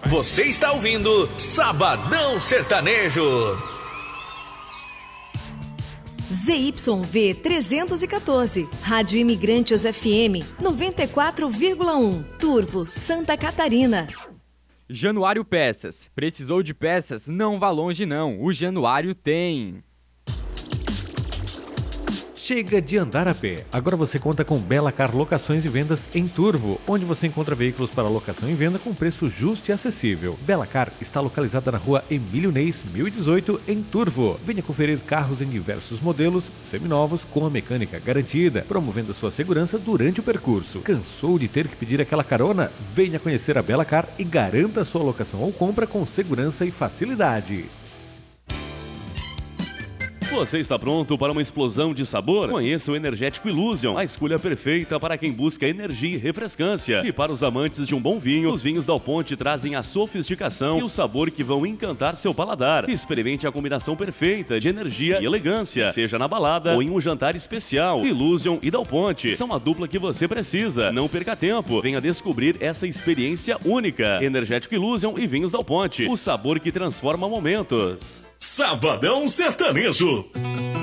Você está ouvindo Sabadão Sertanejo. ZYV 314, Rádio Imigrantes FM 94,1, Turvo, Santa Catarina. Januário Peças. Precisou de peças? Não vá longe não, o Januário tem. Chega de andar a pé. Agora você conta com Belacar Locações e Vendas em Turvo, onde você encontra veículos para locação e venda com preço justo e acessível. Belacar está localizada na rua Emílio Neis, 1018, em Turvo. Venha conferir carros em diversos modelos, seminovos, com a mecânica garantida, promovendo sua segurança durante o percurso. Cansou de ter que pedir aquela carona? Venha conhecer a Belacar e garanta sua locação ou compra com segurança e facilidade. Você está pronto para uma explosão de sabor? Conheça o Energético Illusion, a escolha perfeita para quem busca energia e refrescância. E para os amantes de um bom vinho, os vinhos Dal Ponte trazem a sofisticação e o sabor que vão encantar seu paladar. Experimente a combinação perfeita de energia e elegância, seja na balada ou em um jantar especial. Illusion e Dal Ponte são a dupla que você precisa. Não perca tempo, venha descobrir essa experiência única. Energético Illusion e vinhos Dal Ponte, o sabor que transforma momentos. Sabadão Sertanejo.